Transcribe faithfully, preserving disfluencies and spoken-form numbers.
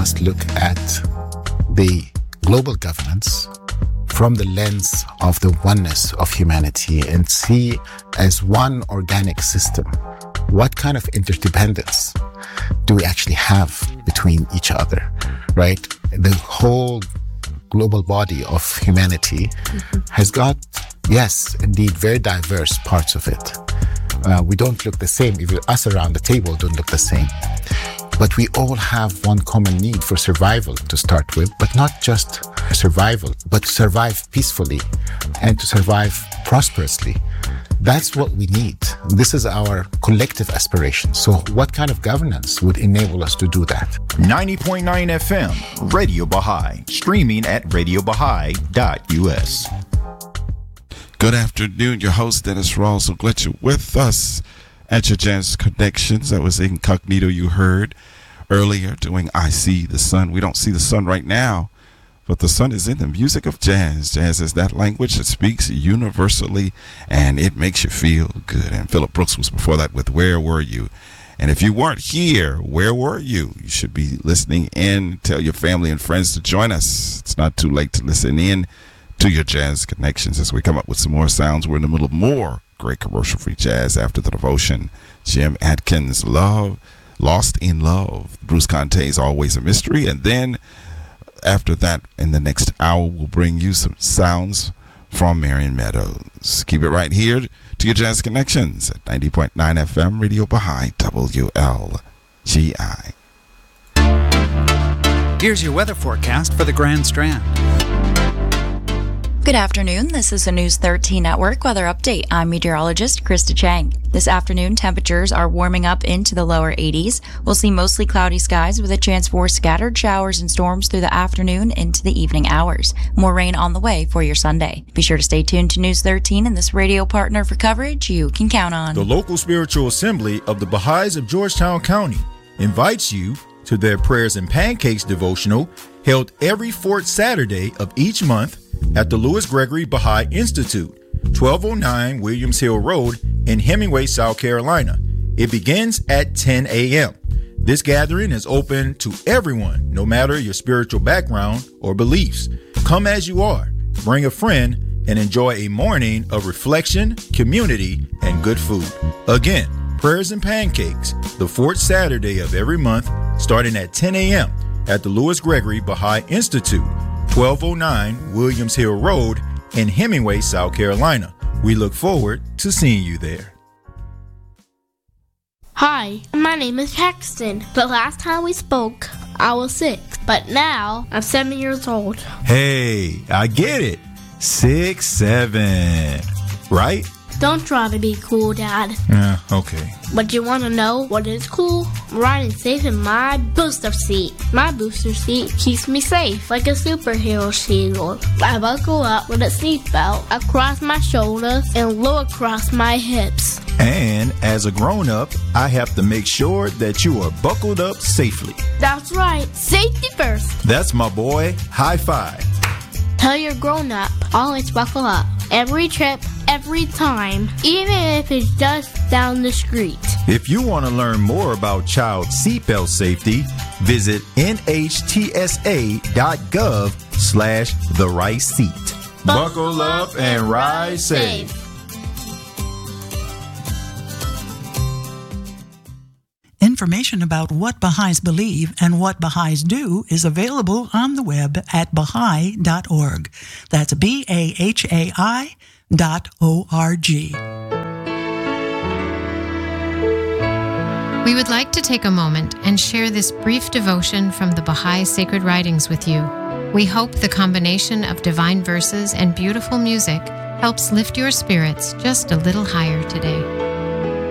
must look at the global governance from the lens of the oneness of humanity and see as one organic system what kind of interdependence do we actually have between each other, right? The whole global body of humanity mm-hmm. has got, yes, indeed, very diverse parts of it. Uh, we don't look the same. Even us around the table don't look the same. But we all have one common need for survival to start with, but not just survival, but to survive peacefully and to survive prosperously. That's what we need. This is our collective aspiration. So what kind of governance would enable us to do that? ninety point nine F M, Radio Baha'i, streaming at radio baha'i dot u s. Good afternoon, your host, Dennis Rawls. So glad you're with us at your Jazz Connections. That was Incognito you heard earlier doing I See the Sun. We don't see the sun right now, but the sun is in the music of jazz. Jazz is that language that speaks universally, and it makes you feel good. And Philip Brooks was before that with Where Were You? And if you weren't here, where were you? You should be listening in. Tell your family and friends to join us. It's not too late to listen in to your Jazz Connections as we come up with some more sounds. We're in the middle of more great commercial-free jazz after the devotion. Jim Adkins, Love, Lost in Love. Bruce Conte's Always a Mystery. And then after that, in the next hour, we'll bring you some sounds from Marion Meadows. Keep it right here to your Jazz Connections at ninety point nine F M, Radio Baha'i, W L G I. Here's your weather forecast for the Grand Strand. Good afternoon. This is the News thirteen Network weather update. I'm meteorologist Krista Chang. This afternoon, temperatures are warming up into the lower eighties. We'll see mostly cloudy skies with a chance for scattered showers and storms through the afternoon into the evening hours. More rain on the way for your Sunday. Be sure to stay tuned to News thirteen and this radio partner for coverage you can count on. The local spiritual assembly of the Baha'is of Georgetown County invites you to their Prayers and Pancakes devotional held every fourth Saturday of each month at the Louis Gregory Baha'i Institute, twelve oh nine Williams Hill Road in Hemingway, South Carolina. It begins at ten a.m. This gathering is open to everyone, no matter your spiritual background or beliefs. Come as you are, bring a friend, and enjoy a morning of reflection, community, and good food. Again, Prayers and Pancakes, the fourth Saturday of every month, starting at ten a.m. at the Louis Gregory Baha'i Institute, twelve oh nine Williams Hill Road in Hemingway, South Carolina. We look forward to seeing you there. Hi, my name is Paxton. The last time we spoke, I was six, but now I'm seven years old. Hey, I get it. Six, seven, right? Don't try to be cool, Dad. Yeah, okay. But you want to know what is cool? I'm riding safe in my booster seat. My booster seat keeps me safe like a superhero shield. I buckle up with a seatbelt across my shoulders and low across my hips. And as a grown-up, I have to make sure that you are buckled up safely. That's right. Safety first. That's my boy. High five. Tell your grown-up, always buckle up. Every trip, every time, even if it's just down the street. If you want to learn more about child seatbelt safety, visit N H T S A dot gov slash the right seat. Buckle up and ride safe. Information about what Baha'is believe and what Baha'is do is available on the web at baha'i dot org. That's B A H A I dot O R G. We would like to take a moment and share this brief devotion from the Baha'i Sacred Writings with you. We hope the combination of divine verses and beautiful music helps lift your spirits just a little higher today.